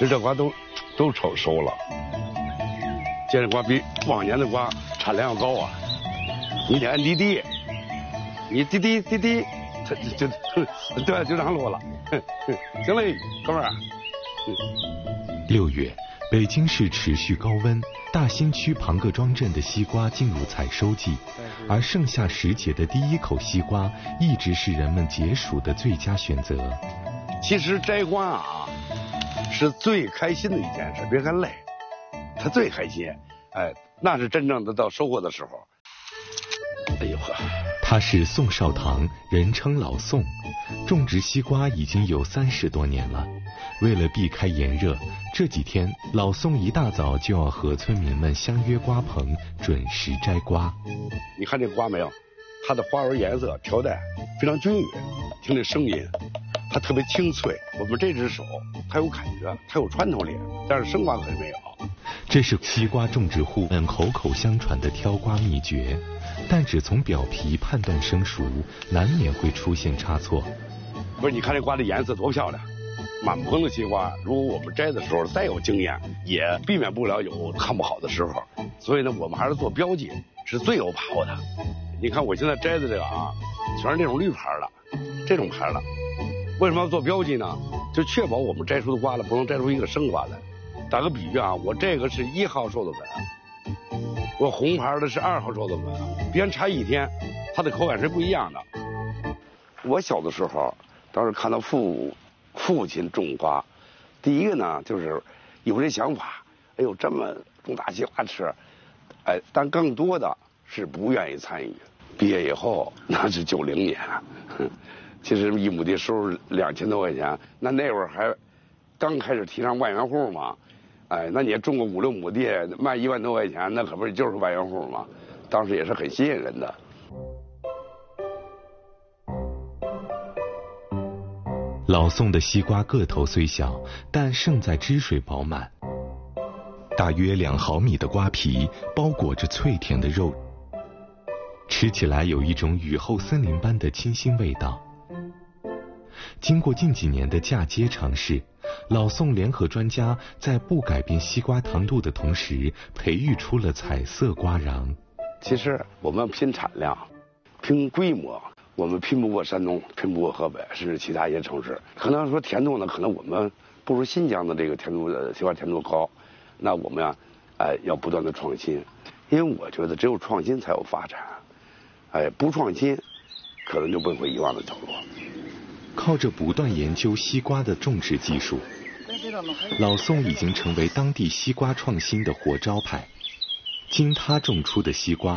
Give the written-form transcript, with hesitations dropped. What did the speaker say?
实这瓜都熟了。今年瓜比往年的瓜产量要高啊。你得按滴滴，你滴滴，它对，就上路了。行嘞，哥们儿。 6月，北京市持续高温，大兴区庞各庄镇的西瓜进入采收季，而盛夏时节的第一口西瓜一直是人们解暑的最佳选择。 其实摘瓜啊，是最开心的一件事，别看累，它最开心。哎，那是真正的到收获的时候。哎呦呵， 他是宋少棠，人称老宋，种植西瓜已经有30多年了。为了避开炎热，这几天老宋一大早就要和村民们相约瓜棚，准时摘瓜。 你看这瓜没有？它的花纹颜色条带非常均匀，听这声音，它特别清脆。我们这只手它有感觉，它有穿透力，但是生瓜可是没有。 这是西瓜种植户们口口相传的挑瓜秘诀，但只从表皮判断生熟，难免会出现差错。 不是，你看这瓜的颜色多漂亮，满棚的西瓜，如果我们摘的时候再有经验，也避免不了有看不好的时候。所以呢，我们还是做标记是最有把握的。你看我现在摘的这个啊，全是这种绿牌的，这种牌的。为什么要做标记呢？就确保我们摘出的瓜了不能摘出一个生瓜来。打个比喻啊，我这个是1号授的粉，我红牌的是2号授的粉，别差1天，它的口感是不一样的。我小的时候，当时看到父亲种瓜，第一个呢就是有这想法，哎呦这么种大西瓜吃，哎，但更多的是不愿意参与。毕业以后那是90年，其实1亩地收入2000多块钱，那会儿还刚开始提倡万元户嘛。哎，那你种个5、6亩地，卖1万多块钱，那可不是就是万元户吗？当时也是很吸引人的。 老宋的西瓜个头虽小，但胜在汁水饱满。大约2毫米的瓜皮包裹着脆甜的肉，吃起来有一种雨后森林般的清新味道。经过近几年的嫁接尝试，老宋联合专家在不改变西瓜糖度的同时，培育出了彩色瓜瓤。 其实我们拼产量，拼规模，我们拼不过山东，拼不过河北，甚至其他一些城市。可能说甜度呢，可能我们不如新疆的这个甜度的西瓜甜度高。那我们呀，要不断的创新，因为我觉得只有创新才有发展。不创新，可能就奔回遗忘的走路。 靠着不断研究西瓜的种植技术，老宋已经成为当地西瓜创新的活招牌。经他种出的西瓜